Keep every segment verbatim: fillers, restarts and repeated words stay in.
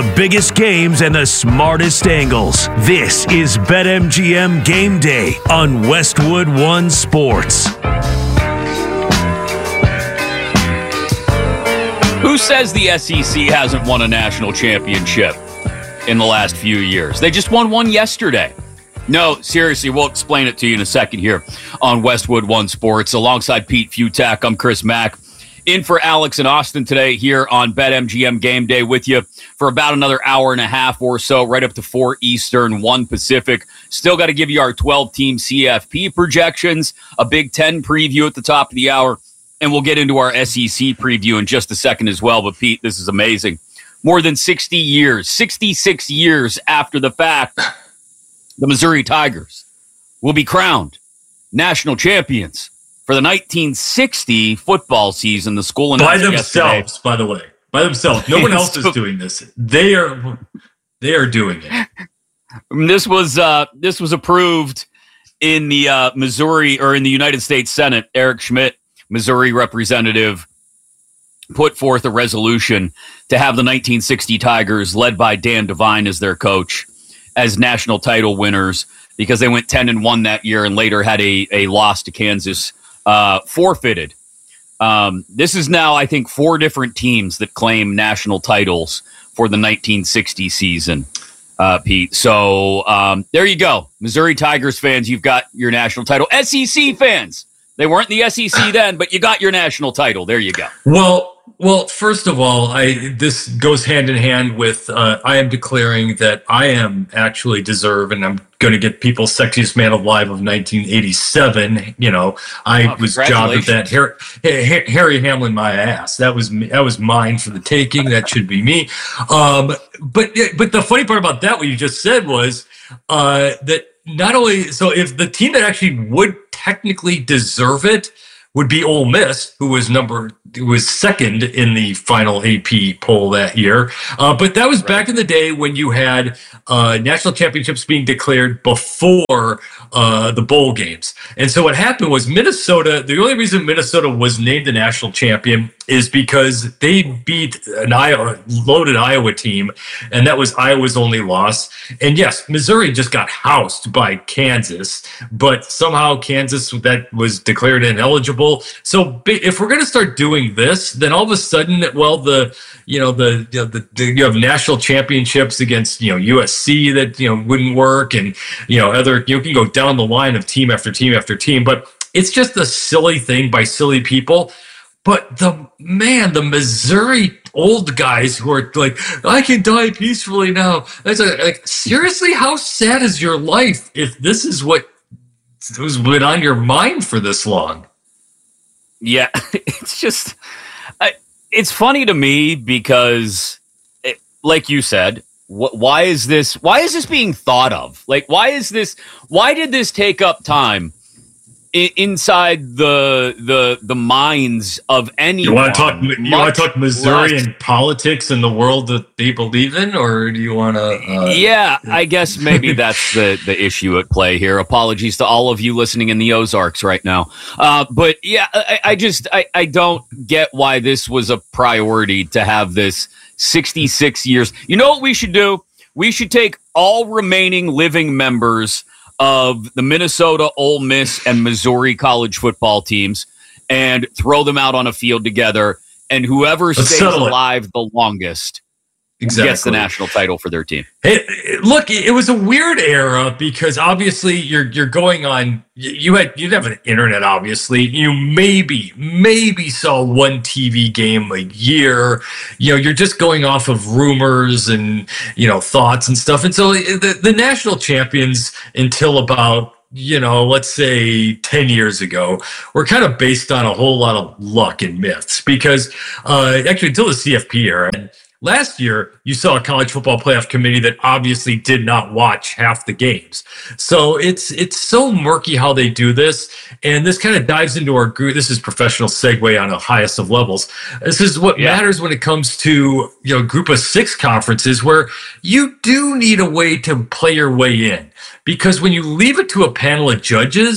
Biggest games and the smartest angles. This is BetMGM Game Day on Westwood One Sports. Who says the S E C hasn't won a national championship in the last few years? They just won one yesterday. No, seriously, we'll explain it to you in a second here on Westwood One Sports. Alongside Pete Futak, I'm Chris Mack. In for Alex and Austin today here on BetMGM Game Day with you for about another hour and a half or so, right up to four Eastern, one Pacific. Still got to give you our twelve-team C F P projections, a Big Ten preview at the top of the hour, and we'll get into our S E C preview in just a second as well. But, Pete, this is amazing. More than sixty years, sixty-six years after the fact, the Missouri Tigers will be crowned national champions for the nineteen sixty football season. The school announced by themselves, yesterday. by the way, by themselves. No one else is doing this. They are, they are doing it. This was uh, this was approved in the uh, Missouri or in the United States Senate. Eric Schmidt, Missouri representative, put forth a resolution to have the nineteen sixty Tigers, led by Dan Devine as their coach, as national title winners because they went ten and one that year and later had a a loss to Kansas. Uh, forfeited. Um, this is now, I think, four different teams that claim national titles for the nineteen sixty season, uh, Pete. So um, there you go. Missouri Tigers fans, you've got your national title. S E C fans, they weren't the S E C then, but you got your national title. There you go. Well, well, first of all, I this goes hand in hand with uh, I am declaring that I am actually deserve, and I'm going to get People's Sexiest Man Alive of nineteen eighty-seven. You know, I oh, was jobbed at that. Harry, Harry Hamlin, my ass. That was me, that was mine for the taking. That should be me. Um, but but the funny part about that, what you just said was uh, that not only so if the team that actually would technically deserve it would be Ole Miss, who was number who was second in the final A P poll that year. Uh, but that was right back in the day when you had uh, national championships being declared before uh, the bowl games. And so what happened was Minnesota, the only reason Minnesota was named the national champion is because they beat an Iowa, loaded Iowa team, and that was Iowa's only loss. And yes, Missouri just got housed by Kansas, but somehow Kansas, that was declared ineligible. So if we're going to start doing this, then all of a sudden, well, the you know the, you know, the, the you have national championships against you know U S C that you know wouldn't work, and you know other you can go down the line of team after team after team, but it's just a silly thing by silly people. But the man, the Missouri old guys who are like, I can die peacefully now. It's like, like, seriously, how sad is your life if this is what has been on your mind for this long? Yeah, it's just, I, it's funny to me because, it, like you said, wh- why is this? Why is this being thought of? Like, why is this? Why did this take up time inside the the the minds of anyone? You want to talk? You want to talk Missouri less. And politics and the world that they believe in, or do you want to? Uh, yeah, I guess maybe that's the the issue at play here. Apologies to all of you listening in the Ozarks right now, uh, but yeah, I, I just I, I don't get why this was a priority to have this sixty-six years. You know what we should do? We should take all remaining living members of the Minnesota, Ole Miss, and Missouri college football teams and throw them out on a field together, and whoever Let's stays alive it. the longest exactly. gets the national title for their team. Hey, look, it was a weird era because obviously you're you're going on. You had you'd have an internet. Obviously, you maybe maybe saw one T V game a year. You know, you're just going off of rumors and you know thoughts and stuff. And so the the national champions until about you know, let's say ten years ago, were kind of based on a whole lot of luck and myths because uh, actually until the C F P era. Last year, you saw a college football playoff committee that obviously did not watch half the games. So it's it's so murky how they do this. And this kind of dives into our group. This is professional segue on the highest of levels. This is what yeah. matters when it comes to, you know, group of six conferences where you do need a way to play your way in. Because when you leave it to a panel of judges,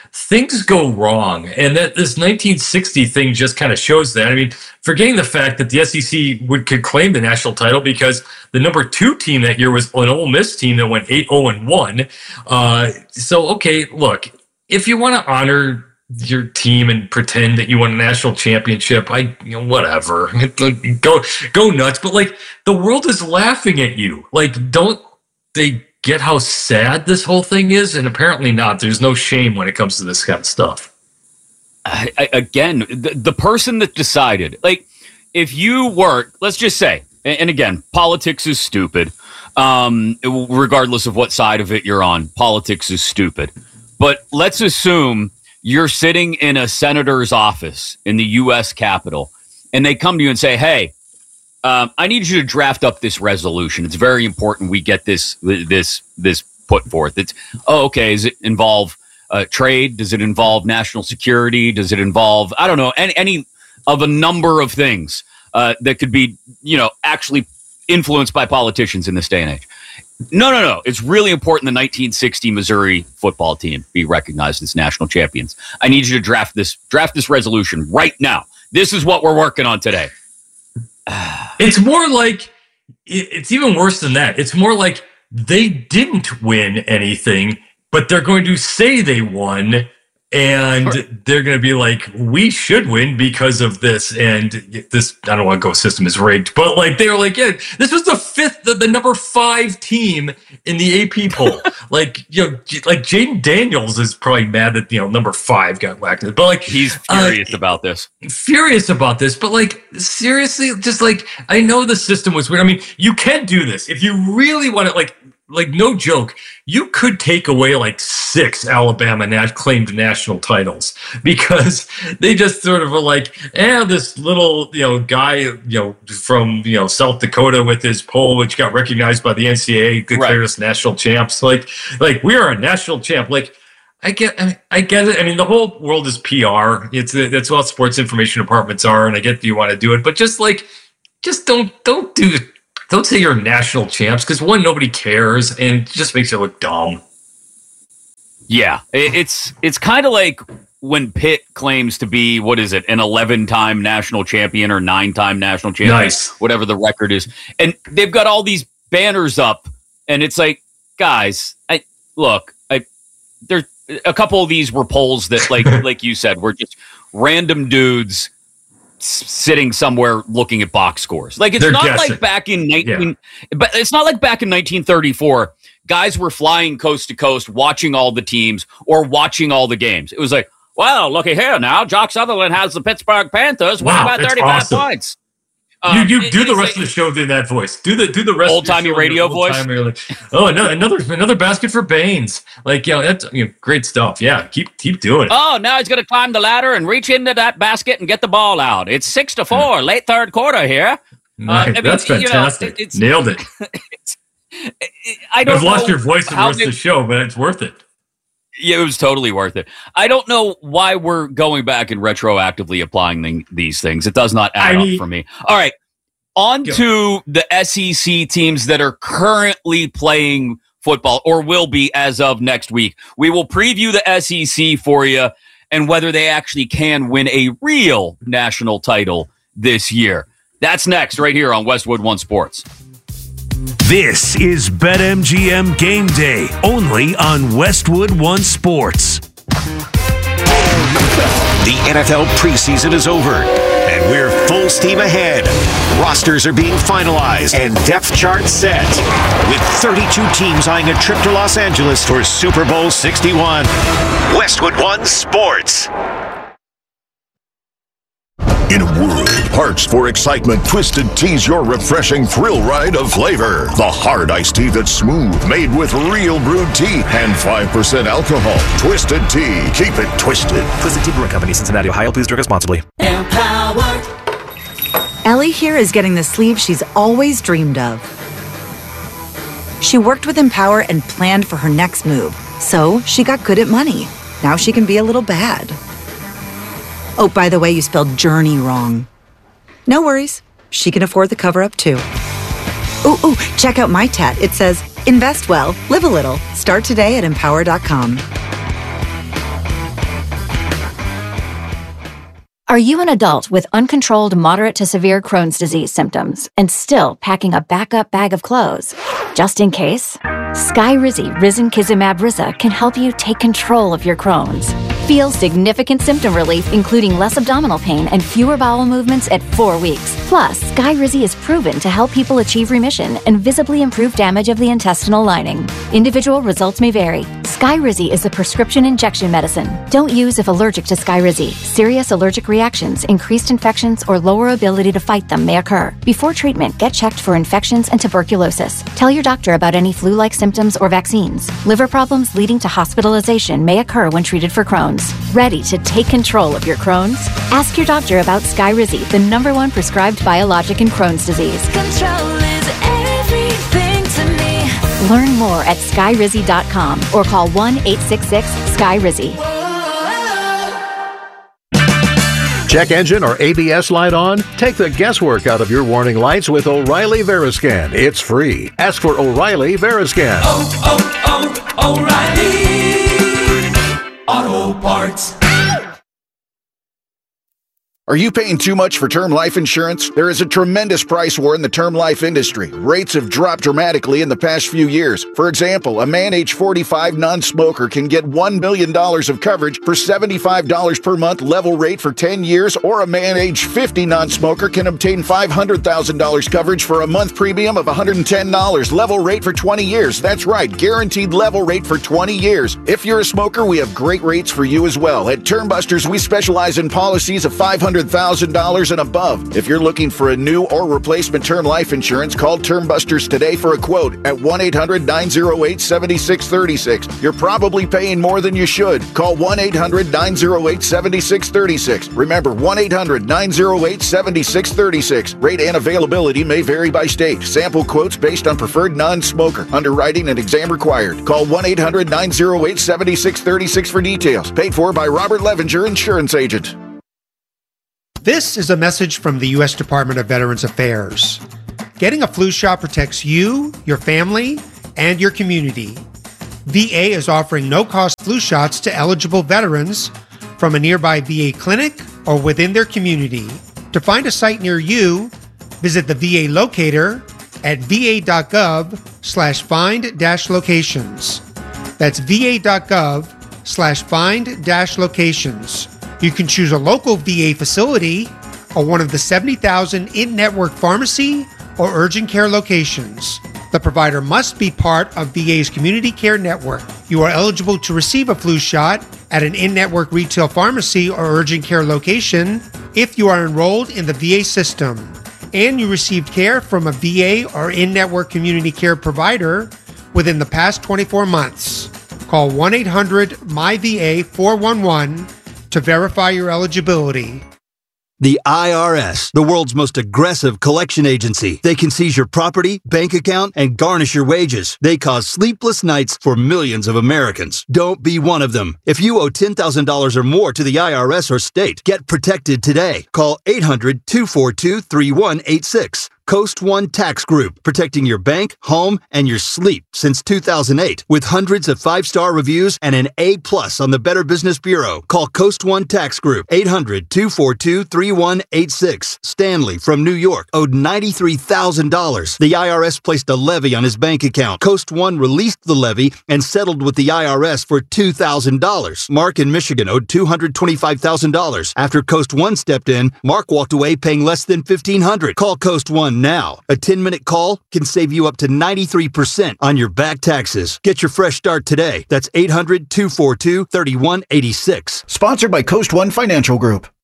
things go wrong. And that this nineteen sixty thing just kind of shows that. I mean, forgetting the fact that the S E C would could claim the national title because the number two team that year was an Ole Miss team that went eight oh and one. Uh, so, okay, look, if you want to honor your team and pretend that you won a national championship, I, you know, whatever, go, go nuts. But like, the world is laughing at you. Like, don't they get how sad this whole thing is? And apparently not. There's no shame when it comes to this kind of stuff. I, I, again, the, the person that decided, like, if you were, let's just say, and, and again, politics is stupid. Um, regardless of what side of it you're on, politics is stupid. But let's assume you're sitting in a senator's office in the U S Capitol, and they come to you and say, hey, um, I need you to draft up this resolution. It's very important we get this this this put forth. It's, oh, okay, does it involve uh, trade? Does it involve national security? Does it involve, I don't know, any, any of a number of things uh, that could be, you know, actually influenced by politicians in this day and age? No, no, no. It's really important the nineteen sixty Missouri football team be recognized as national champions. I need you to draft this draft this resolution right now. This is what we're working on today. It's more like, it's even worse than that. It's more like they didn't win anything, but they're going to say they won, and sure. They're going to be like, we should win because of this. And this, I don't want to go system is rigged, but like, they were like, yeah, this was the fifth, the, the number five team in the A P poll. Like, you know, like Jaden Daniels is probably mad that, you know, number five got whacked. But like, he's furious uh, about this. Furious about this. But like, seriously, just like, I know the system was weird. I mean, you can do this if you really want to, like, Like, no joke, you could take away like six Alabama nat- claimed national titles because they just sort of were like, eh, this little, you know, guy, you know, from, you know, South Dakota with his poll, which got recognized by the N C double A, declared right. us national champs. Like, like we are a national champ. Like, I get, I, mean, I get it. I mean, the whole world is P R. It's that's what sports information departments are, and I get that you want to do it, but just like, just don't, don't do it. Don't say you're national champs because, one, nobody cares and it just makes you look dumb. Yeah, it's it's kind of like when Pitt claims to be, what is it, an eleven-time national champion or nine-time national champion, nice. Whatever the record is. And they've got all these banners up, and it's like, guys, I look, I there a couple of these were polls that, like like you said, were just random dudes sitting somewhere looking at box scores. Like, it's They're not guessing. like back in nineteen yeah. but it's not like back in nineteen thirty-four guys were flying coast to coast watching all the teams or watching all the games. It was like, well, looky here now, Jock Sutherland has the Pittsburgh Panthers winning wow, by thirty-five awesome. points. Um, you you it, do the rest like, of the show in that voice. Do the do the rest old timey radio voice. Like, oh, another another another basket for Baines. Like, you know, that's you know, great stuff. Yeah, keep keep doing it. Oh, now he's going to climb the ladder and reach into that basket and get the ball out. It's six to four, yeah. late third quarter here. Nice. Uh, I mean, that's fantastic. You know, it's, Nailed it. It's, it I don't. I've lost know your voice for the rest they, of the show, but it's worth it. Yeah, it was totally worth it. I don't know why we're going back and retroactively applying the, these things. It does not add I mean, up for me. All right. On to the S E C teams that are currently playing football or will be as of next week. We will preview the S E C for you and whether they actually can win a real national title this year. That's next right here on Westwood One Sports. This is BetMGM Game Day, only on Westwood One Sports. The N F L preseason is over, and we're full steam ahead. Rosters are being finalized and depth charts set, with thirty-two teams eyeing a trip to Los Angeles for Super Bowl sixty-one. Westwood One Sports. In a world parched for excitement, Twisted Tea's your refreshing thrill ride of flavor. The hard iced tea that's smooth, made with real brewed tea and five percent alcohol. Twisted Tea. Keep it twisted. Twisted Tea Brewing Company, Cincinnati, Ohio. Please drink responsibly. Empowered. Ellie here is getting the sleeve she's always dreamed of. She worked with Empower and planned for her next move. So she got good at money. Now she can be a little bad. Oh, by the way, you spelled journey wrong. No worries. She can afford the cover-up, too. Ooh, ooh, check out my tat. It says, invest well, live a little. Start today at empower dot com. you an adult with uncontrolled moderate to severe Crohn's disease symptoms and still packing a backup bag of clothes? Just in case, Skyrizi Risankizumab Riza can help you take control of your Crohn's. Feel significant symptom relief, including less abdominal pain and fewer bowel movements at four weeks. Plus, Skyrizi is proven to help people achieve remission and visibly improve damage of the intestinal lining. Individual results may vary. Skyrizi is a prescription injection medicine. Don't use if allergic to Skyrizi. Serious allergic reactions, increased infections, or lower ability to fight them may occur. Before treatment, get checked for infections and tuberculosis. Tell your doctor about any flu-like symptoms or vaccines. Liver problems leading to hospitalization may occur when treated for Crohn's. Ready to take control of your Crohn's? Ask your doctor about Skyrizi, the number one prescribed biologic in Crohn's disease. Control is everything to me. Learn more at skyrizi dot com or call one eight six six Sky Rizi. Check engine or A B S light on? Take the guesswork out of your warning lights with O'Reilly Veriscan. It's free. Ask for O'Reilly Veriscan. Oh, oh, oh, O'Reilly Auto Parts. Are you paying too much for term life insurance? There is a tremendous price war in the term life industry. Rates have dropped dramatically in the past few years. For example, a man age forty-five non-smoker can get one million dollars of coverage for seventy-five dollars per month level rate for ten years, or a man age fifty non-smoker can obtain five hundred thousand dollars coverage for a month premium of one hundred ten dollars level rate for twenty years. That's right, guaranteed level rate for twenty years. If you're a smoker, we have great rates for you as well. At Term Busters, we specialize in policies of five hundred thousand dollars and above. If you're looking for a new or replacement term life insurance, call Term Busters today for a quote at one eight hundred nine oh eight seven six three six. You're probably paying more than you should. Call one eight hundred nine oh eight seven six three six. Remember, one eight hundred nine oh eight seven six three six. Rate and availability may vary by state. Sample quotes based on preferred non-smoker. Underwriting and exam required. Call one eight hundred nine oh eight seven six three six for details. Paid for by Robert Levenger, Insurance Agent. This is a message from the U S Department of Veterans Affairs. Getting a flu shot protects you, your family, and your community. V A is offering no-cost flu shots to eligible veterans from a nearby V A clinic or within their community. To find a site near you, visit the V A locator at va.gov slash find dash locations. That's va.gov slash find dash locations. You can choose a local V A facility or one of the seventy thousand in-network pharmacy or urgent care locations. The provider must be part of V A's community care network. You are eligible to receive a flu shot at an in-network retail pharmacy or urgent care location if you are enrolled in the V A system and you received care from a V A or in-network community care provider within the past twenty-four months. Call one eight hundred M Y V A four one one to verify your eligibility. The I R S, the world's most aggressive collection agency. They can seize your property, bank account, and garnish your wages. They cause sleepless nights for millions of Americans. Don't be one of them. If you owe ten thousand dollars or more to the I R S or state, get protected today. Call eight hundred two four two three one eight six. Coast One Tax Group, protecting your bank, home, and your sleep since two thousand eight. With hundreds of five-star reviews and an A plus on the Better Business Bureau. Call Coast One Tax Group, eight hundred two four two three one eight six. Stanley from New York owed ninety-three thousand dollars. The I R S placed a levy on his bank account. Coast One released the levy and settled with the I R S for two thousand dollars. Mark in Michigan owed two hundred twenty-five thousand dollars. After Coast One stepped in, Mark walked away paying less than fifteen hundred dollars. Call Coast One now. A ten-minute call can save you up to ninety-three percent on your back taxes. Get your fresh start today. That's eight hundred two four two three one eight six. Sponsored by Coast One Financial Group.